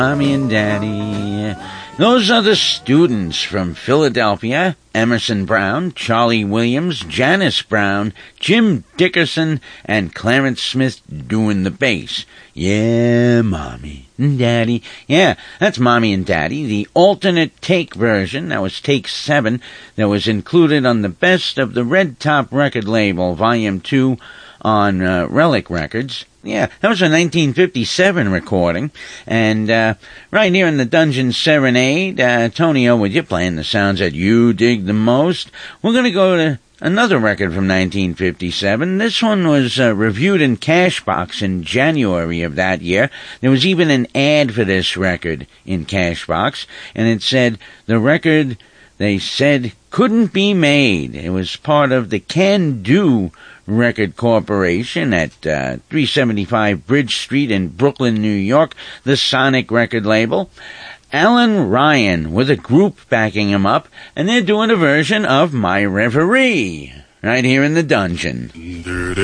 Mommy and Daddy. Those are the students from Philadelphia: Emerson Brown, Charlie Williams, Janice Brown, Jim Dickerson, and Clarence Smith doing the bass. Yeah, Mommy and Daddy. Yeah, that's Mommy and Daddy, the alternate take version. That was take 7 that was included on the Best of the Red Top record label, Volume 2, on Relic Records. Yeah, that was a 1957 recording. And right here in the Dungeon Serenade, Tonio, with you playing the sounds that you dig the most, we're going to go to another record from 1957. This one was reviewed in Cashbox in January of that year. There was even an ad for this record in Cashbox, and it said the record, they said, couldn't be made. It was part of the Can Do Record Corporation at 375 Bridge Street in Brooklyn, New York, the Sonic record label. Alan Ryan with a group backing him up, and they're doing a version of My Reverie right here in the Dungeon.